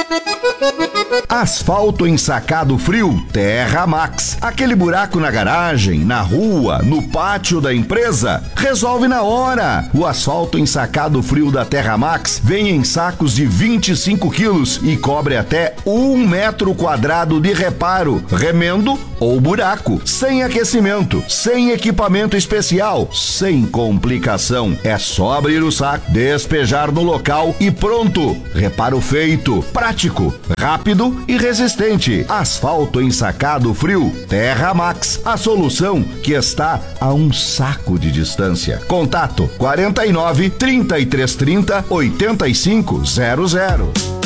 Asfalto ensacado frio Terra Max. Aquele buraco na garagem, na rua, no pátio da empresa, resolve na hora. O asfalto ensacado frio da Terra Max vem em sacos de 25 quilos e cobre até 1 metro quadrado de reparo, remendo ou buraco, sem aquecimento, sem equipamento especial, sem complicação. É só abrir o saco, despejar no local e pronto. Reparo feito, prático, rápido e resistente. Asfalto ensacado frio Terra Max, a solução que está a um saco de distância. Contato 49 3330 8500.